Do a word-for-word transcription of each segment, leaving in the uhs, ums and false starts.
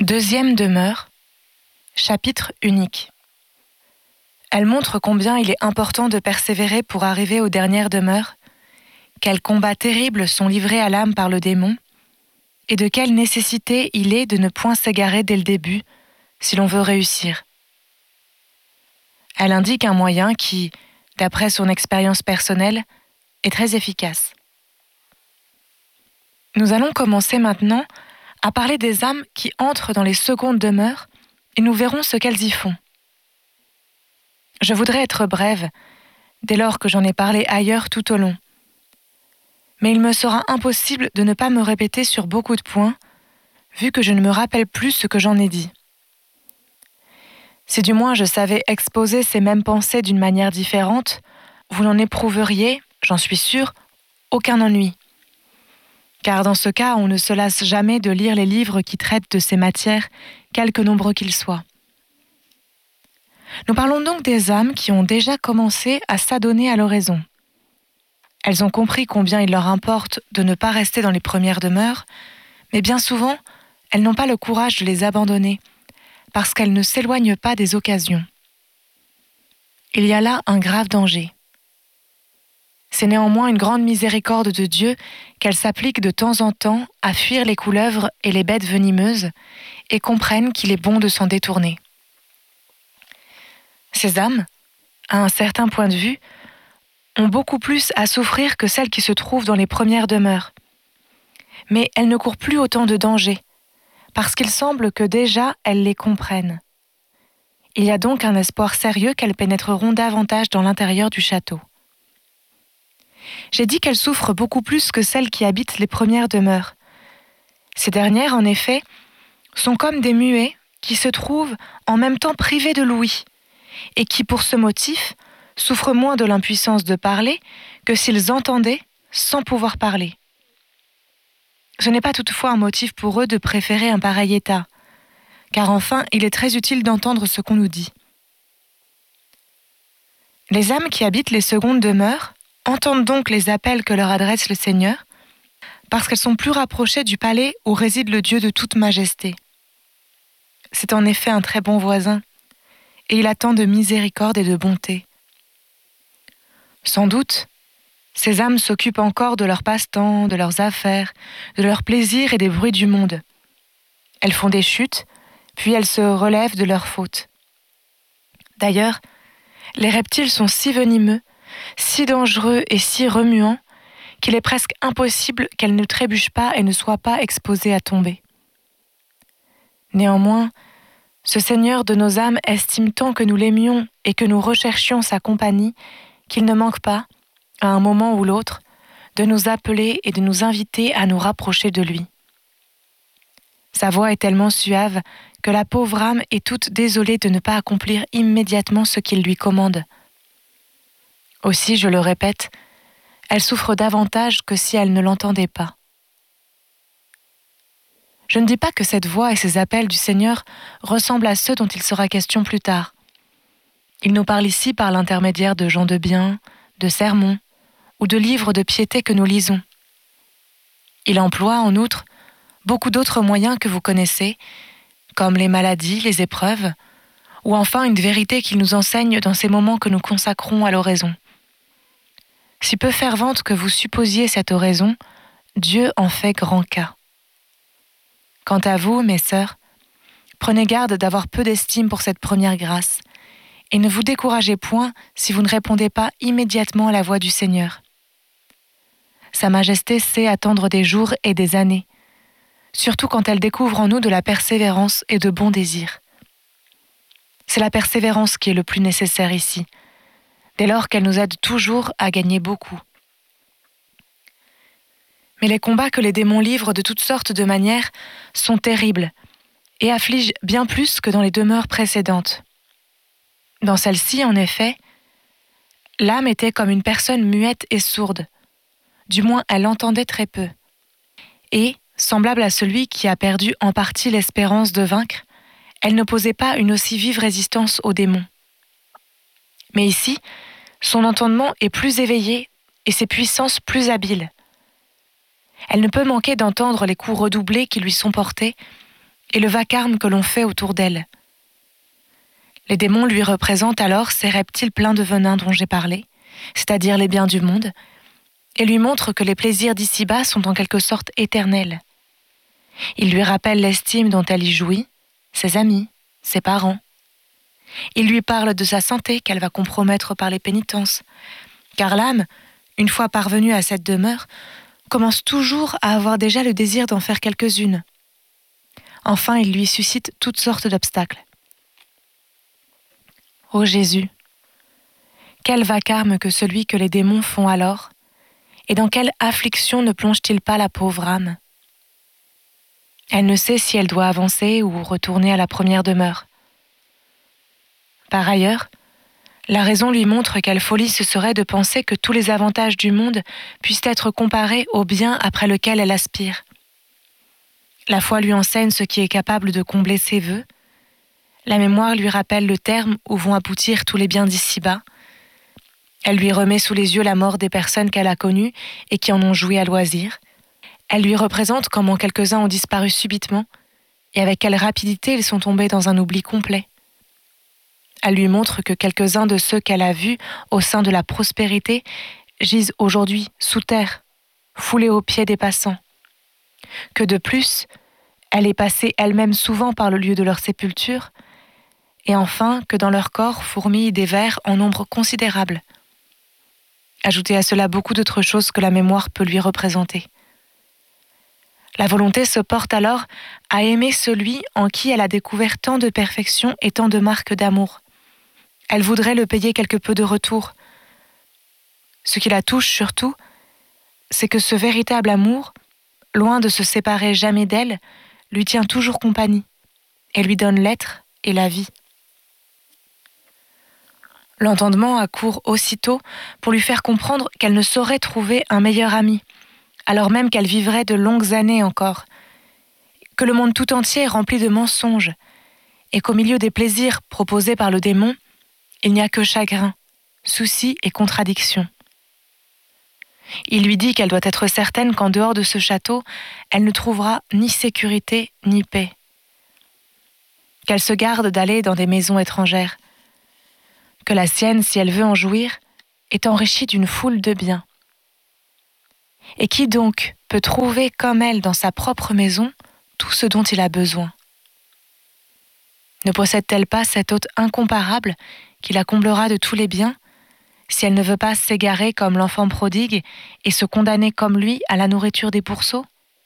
Deuxième demeure, chapitre unique. Elle montre combien il est important de persévérer pour arriver aux dernières demeures, quels combats terribles sont livrés à l'âme par le démon, et de quelle nécessité il est de ne point s'égarer dès le début, si l'on veut réussir. Elle indique un moyen qui, d'après son expérience personnelle, est très efficace. Nous allons commencer maintenant à parler des âmes qui entrent dans les secondes demeures et nous verrons ce qu'elles y font. Je voudrais être brève, dès lors que j'en ai parlé ailleurs tout au long. Mais il me sera impossible de ne pas me répéter sur beaucoup de points, vu que je ne me rappelle plus ce que j'en ai dit. Si du moins je savais exposer ces mêmes pensées d'une manière différente, vous n'en éprouveriez, j'en suis sûre, aucun ennui. Car dans ce cas, on ne se lasse jamais de lire les livres qui traitent de ces matières, quelque nombreux qu'ils soient. Nous parlons donc des âmes qui ont déjà commencé à s'adonner à l'oraison. Elles ont compris combien il leur importe de ne pas rester dans les premières demeures, mais bien souvent, elles n'ont pas le courage de les abandonner, parce qu'elles ne s'éloignent pas des occasions. Il y a là un grave danger. C'est néanmoins une grande miséricorde de Dieu qu'elles s'appliquent de temps en temps à fuir les couleuvres et les bêtes venimeuses et comprennent qu'il est bon de s'en détourner. Ces âmes, à un certain point de vue, ont beaucoup plus à souffrir que celles qui se trouvent dans les premières demeures. Mais elles ne courent plus autant de dangers, parce qu'il semble que déjà elles les comprennent. Il y a donc un espoir sérieux qu'elles pénétreront davantage dans l'intérieur du château. J'ai dit qu'elles souffrent beaucoup plus que celles qui habitent les premières demeures. Ces dernières, en effet, sont comme des muets qui se trouvent en même temps privés de l'ouïe, et qui, pour ce motif, souffrent moins de l'impuissance de parler que s'ils entendaient sans pouvoir parler. Ce n'est pas toutefois un motif pour eux de préférer un pareil état, car enfin, il est très utile d'entendre ce qu'on nous dit. Les âmes qui habitent les secondes demeures entendent donc les appels que leur adresse le Seigneur, parce qu'elles sont plus rapprochées du palais où réside le Dieu de toute majesté. C'est en effet un très bon voisin, et il attend de miséricorde et de bonté. Sans doute, ces âmes s'occupent encore de leurs passe-temps, de leurs affaires, de leurs plaisirs et des bruits du monde. Elles font des chutes, puis elles se relèvent de leurs fautes. D'ailleurs, les reptiles sont si venimeux, si dangereux et si remuants qu'il est presque impossible qu'elles ne trébuchent pas et ne soient pas exposées à tomber. Néanmoins, ce Seigneur de nos âmes estime tant que nous l'aimions et que nous recherchions sa compagnie qu'il ne manque pas, à un moment ou l'autre, de nous appeler et de nous inviter à nous rapprocher de lui. Sa voix est tellement suave que la pauvre âme est toute désolée de ne pas accomplir immédiatement ce qu'il lui commande. Aussi, je le répète, elle souffre davantage que si elle ne l'entendait pas. Je ne dis pas que cette voix et ces appels du Seigneur ressemblent à ceux dont il sera question plus tard. Il nous parle ici par l'intermédiaire de gens de bien, de sermons ou de livres de piété que nous lisons. Il emploie, en outre, beaucoup d'autres moyens que vous connaissez, comme les maladies, les épreuves, ou enfin une vérité qu'il nous enseigne dans ces moments que nous consacrons à l'oraison. Si peu fervente que vous supposiez cette oraison, Dieu en fait grand cas. Quant à vous, mes sœurs, prenez garde d'avoir peu d'estime pour cette première grâce, et ne vous découragez point si vous ne répondez pas immédiatement à la voix du Seigneur. Sa Majesté sait attendre des jours et des années, surtout quand elle découvre en nous de la persévérance et de bons désirs. C'est la persévérance qui est le plus nécessaire ici, dès lors qu'elle nous aide toujours à gagner beaucoup. Mais les combats que les démons livrent de toutes sortes de manières sont terribles et affligent bien plus que dans les demeures précédentes. Dans celle-ci, en effet, l'âme était comme une personne muette et sourde. Du moins, elle entendait très peu. Et, semblable à celui qui a perdu en partie l'espérance de vaincre, elle n'opposait pas une aussi vive résistance aux démons. Mais ici, son entendement est plus éveillé et ses puissances plus habiles. Elle ne peut manquer d'entendre les coups redoublés qui lui sont portés et le vacarme que l'on fait autour d'elle. Les démons lui représentent alors ces reptiles pleins de venin dont j'ai parlé, c'est-à-dire les biens du monde, et lui montrent que les plaisirs d'ici-bas sont en quelque sorte éternels. Il lui rappelle l'estime dont elle y jouit, ses amis, ses parents. Il lui parle de sa santé qu'elle va compromettre par les pénitences, car l'âme, une fois parvenue à cette demeure, commence toujours à avoir déjà le désir d'en faire quelques-unes. Enfin, il lui suscite toutes sortes d'obstacles. Ô Jésus, quel vacarme que celui que les démons font alors, et dans quelle affliction ne plonge-t-il pas la pauvre âme? Elle ne sait si elle doit avancer ou retourner à la première demeure. Par ailleurs, la raison lui montre quelle folie ce serait de penser que tous les avantages du monde puissent être comparés au bien après lequel elle aspire. La foi lui enseigne ce qui est capable de combler ses vœux. La mémoire lui rappelle le terme où vont aboutir tous les biens d'ici-bas. Elle lui remet sous les yeux la mort des personnes qu'elle a connues et qui en ont joui à loisir. Elle lui représente comment quelques-uns ont disparu subitement et avec quelle rapidité ils sont tombés dans un oubli complet. Elle lui montre que quelques-uns de ceux qu'elle a vus au sein de la prospérité gisent aujourd'hui sous terre, foulés aux pieds des passants. Que de plus, elle est passée elle-même souvent par le lieu de leur sépulture, et enfin que dans leur corps fourmillent des vers en nombre considérable. Ajoutez à cela beaucoup d'autres choses que la mémoire peut lui représenter. La volonté se porte alors à aimer celui en qui elle a découvert tant de perfection et tant de marques d'amour. Elle voudrait le payer quelque peu de retour. Ce qui la touche surtout, c'est que ce véritable amour, loin de se séparer jamais d'elle, lui tient toujours compagnie et lui donne l'être et la vie. L'entendement accourt aussitôt pour lui faire comprendre qu'elle ne saurait trouver un meilleur ami, alors même qu'elle vivrait de longues années encore, que le monde tout entier est rempli de mensonges, et qu'au milieu des plaisirs proposés par le démon, il n'y a que chagrin, soucis et contradictions. Il lui dit qu'elle doit être certaine qu'en dehors de ce château, elle ne trouvera ni sécurité ni paix. Qu'elle se garde d'aller dans des maisons étrangères. Que la sienne, si elle veut en jouir, est enrichie d'une foule de biens. Et qui donc peut trouver comme elle dans sa propre maison tout ce dont il a besoin? Ne possède-t-elle pas cet hôte incomparable qui la comblera de tous les biens, si elle ne veut pas s'égarer comme l'enfant prodigue et se condamner comme lui à la nourriture des pourceaux?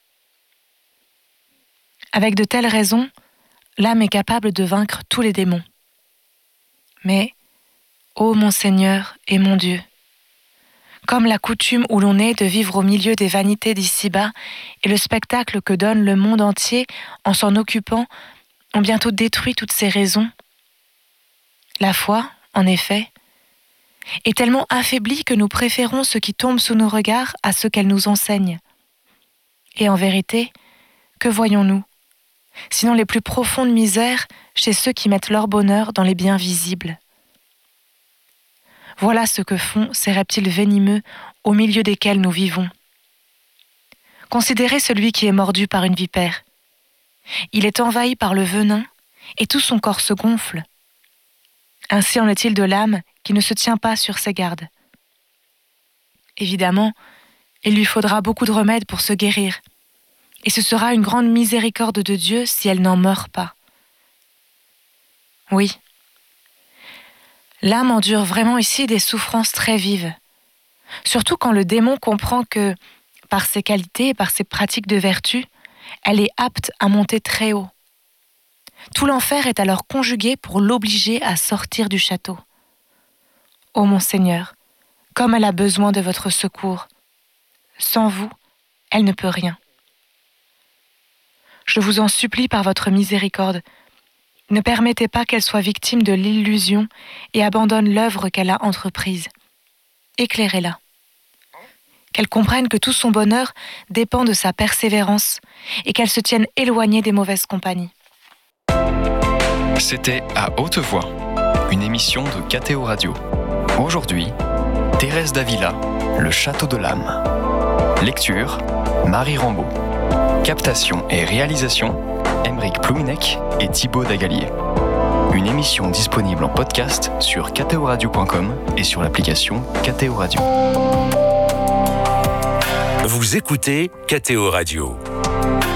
Avec de telles raisons, l'âme est capable de vaincre tous les démons. Mais, ô mon Seigneur et mon Dieu, comme la coutume où l'on est de vivre au milieu des vanités d'ici-bas et le spectacle que donne le monde entier en s'en occupant ont bientôt détruit toutes ces raisons, la foi, en effet, est tellement affaiblie que nous préférons ce qui tombe sous nos regards à ce qu'elle nous enseigne. Et en vérité, que voyons-nous, sinon les plus profondes misères chez ceux qui mettent leur bonheur dans les biens visibles? Voilà ce que font ces reptiles venimeux au milieu desquels nous vivons. Considérez celui qui est mordu par une vipère. Il est envahi par le venin et tout son corps se gonfle. Ainsi en est-il de l'âme qui ne se tient pas sur ses gardes. Évidemment, il lui faudra beaucoup de remèdes pour se guérir, et ce sera une grande miséricorde de Dieu si elle n'en meurt pas. Oui, l'âme endure vraiment ici des souffrances très vives, surtout quand le démon comprend que, par ses qualités et par ses pratiques de vertu, elle est apte à monter très haut. Tout l'enfer est alors conjugué pour l'obliger à sortir du château. Ô mon Seigneur, comme elle a besoin de votre secours. Sans vous, elle ne peut rien. Je vous en supplie par votre miséricorde, ne permettez pas qu'elle soit victime de l'illusion et abandonne l'œuvre qu'elle a entreprise. Éclairez-la. Qu'elle comprenne que tout son bonheur dépend de sa persévérance et qu'elle se tienne éloignée des mauvaises compagnies. C'était À Haute Voix, une émission de K T O Radio. Aujourd'hui, Thérèse d'Avila, Le Château de l'âme. Lecture, Marie Rambaud. Captation et réalisation, Aymeric Plouinec et Thibaut Dagalier. Une émission disponible en podcast sur kto radio point com et sur l'application K T O Radio. Vous écoutez K T O Radio.